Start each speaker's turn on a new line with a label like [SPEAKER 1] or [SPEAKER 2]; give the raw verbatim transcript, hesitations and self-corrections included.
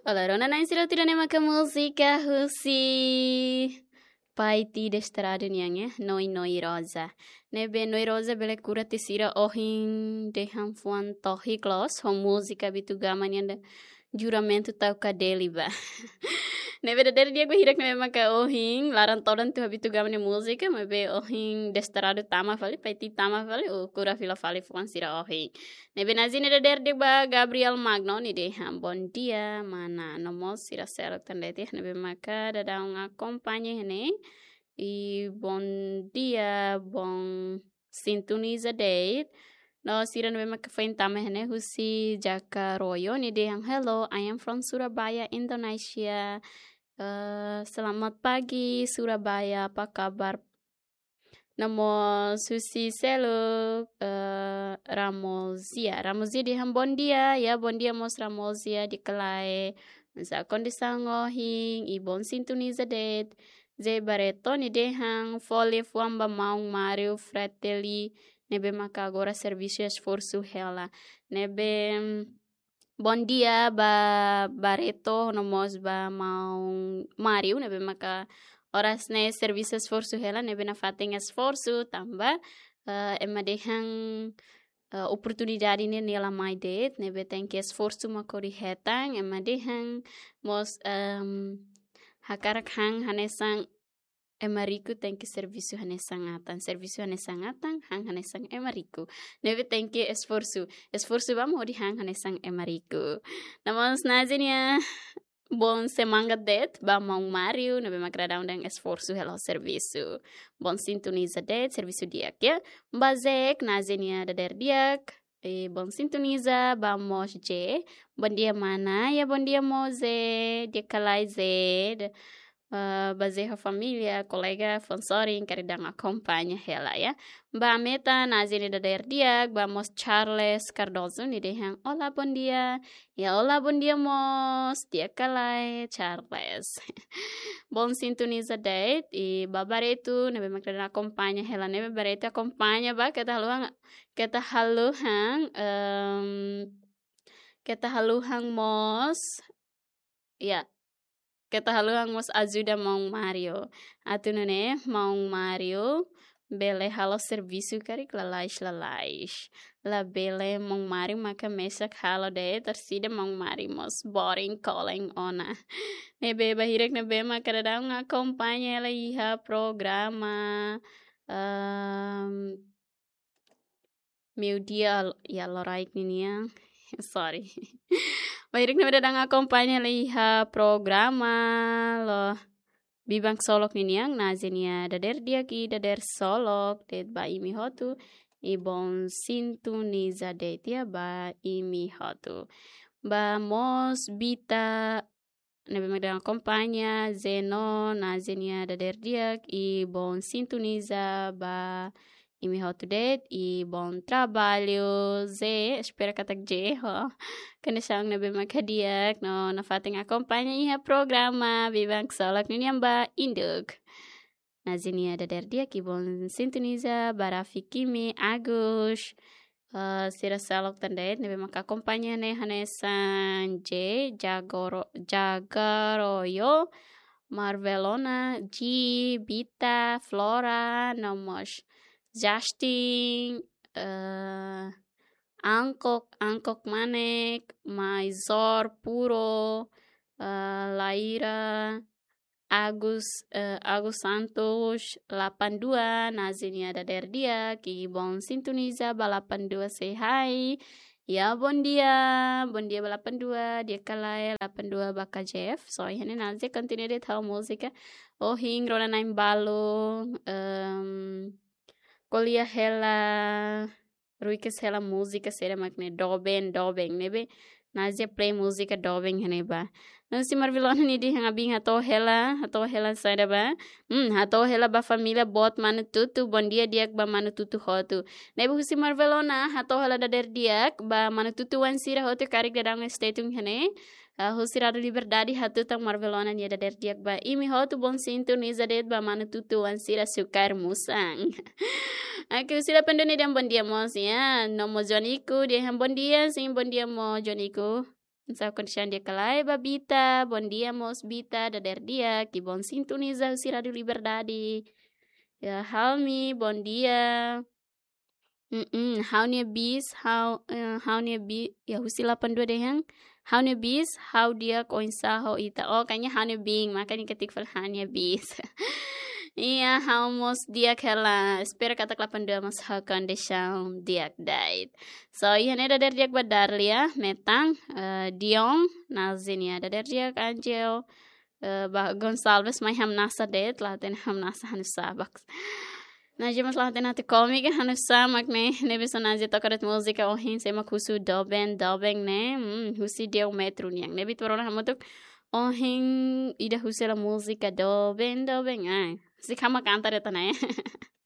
[SPEAKER 1] Allora, non hai insirato nema ka música husi paiti destrado niange noi noi rosa. Nebe noi rosa bele cura tesira ohin de hanfuan tohi klos hom música bitu gaman yanda juramento tau kadeli ba. Nebe da dari dia gue hirak nebe maka ohin laran todan tu habitu gaman ya música mebe ohin destrado tama fali paiti tama fali o cura fila fali fuan sira ohin. Nebe nazine da der de ba Gabriel Magno ni de ham bon dia mana nomos sira selok tandete nebe maka da daung acompanhe ne e bom dia bom sintoniza date no sira nebe maka fain tama ne husi jaka royo ni de ham hello I am from Surabaya Indonesia. Uh, selamat pagi Surabaya, apa kabar? Namo Susi Selo uh, Ramozia. Ramozia di ham bon dia ya bon dia mos Ramozia di kelai. Sa kondisa ngohing ibon sintoniza det. Ze bareto ni dehang fole fuamba maung Mario Fratelli nebe maka agora servicios forsu hela. Nebe bon dia ba bareto nomos ba maung Mario nebe maka oras ne services forsu hela nebe na fating esforço tamba uh, ema dehang uh, oportunidade ne nela mai det nebe tem que esforço makori hetang ema dehang mos um, hakarak hang hanesang emariku tem que serviço hanesang atan serviço hanesang atan hang hanesang emariku nebe tem que esforço esforço ba mo di hang hanesang emariku namos nazenia Bom semangat det, ba mau Mario, nabe makradang dang esforço hello serviço. Bom sintoniza det, serviço diak ya. Bazek nazenia da der diak. E bom sintoniza ba mos je. Bon dia mana ya bon dia moze, dia kalai ze. Uh, bazeha família, colega, fonsoring, karidang acompanha hela ya. Ba meta nazini da der diak, ba mos Charles Cardozo ni dehang hola bon dia. Ya hola bon dia mos, dia kalai Charles. Bom sintoniza date e babaretu nebe makradang acompanha hela nebe baretu acompanha ba kita haluhang kita haluhang um, kita haluhang mos ya Kita haluang mos ajuda maung Mario. Atu nune maung Mario bele halo serviço kari lalais lalais. La bele maung Mario maka mesak halo de tersida maung Mario mos boring calling ona. Nebe bahirek nebe maka dadang acompanha ela iha programa um, meu dia ya loraik ninia. Sorry. Baik na dadang acompanha liha programa lo bibang solok niniang nazenia dader dia ki dader solok det ba imi hotu ibon sintoniza det ya ba imi hotu ba mos bita nabe magdang acompanha zeno nazenia dader dia ibon sintoniza ba imi hotu det e bom trabalho ze espera katak je ho kana siyang nabe magkadiak no na fating acompanha iha programa bibang solak ninyamba induk nazinia dader dia ki bom sintoniza barafi kimi agus uh, sira salok tandet nabe maka acompanha ne hanesan je jagoro jagaroyo Marvelona G Bita Flora nomos Justin, uh, Angkok, Angkok Manek, Maizor, Puro, uh, Laira, Agus, uh, Agus Santos, delapan dua, Nazinia Dader dia, Ki Bon Sintoniza, delapan dua say hi. Ya bon dia, bon dia delapan dua, dia kalai delapan dua baka Jeff. So ini nanti continue deh tahu musika. Oh hing rona naim balo, um, Kolia hela ruikes hela música sera makne doben dobeng nebe nazia play música dobeng hene ba não se marvilona ni di hanga bing hato hela hato hela saida ba hmm hato hela ba família bot manu tutu bon dia diak ba manu tutu hotu nebe husi marvilona hato hela dader diak ba manu tutu wan sira hotu karik dadang statung hene Uh, husirado liberdade hatu tang marvelona nia dader diak ba imi hotu bon sintoniza det ba manu tutu wan sira sukar musang. Aku sila pendoni dan bon dia mo siya no mo Joniku dia ham bon dia sing bon dia mo Joniku Sa kondisyon dia kalai babita, bom dia mos bita, dader dia, que bom sintonizar o Rádio Liberdade. Ya, Halmi, bom dia. Mm how nya bis, how uh, how nya bi, ya husi delapan puluh dua deh yang. How nya bis, how dia koinsa, how ita. Oh, kayaknya how nya bing, makanya ketik fal how nya bis. Iya, how mos dia kela. Espero kata delapan puluh dua mas how kondisyon dia died. So, iya nih dader dia badar ya, metang, uh, diong, nazin ya, dader dia kanjel. Uh, bah Gonçalves mai ham nasa det, laten ham nasa hanusa baks. Naji mas laten hati komik hanusa mak ne ne bisa naji tokaret musika ohin sema kusu doben dobeng ne hmm, husi dia metro niang ne bit warona hamutuk ohin ida husela musika doben dobeng ai si kama kantar eta ne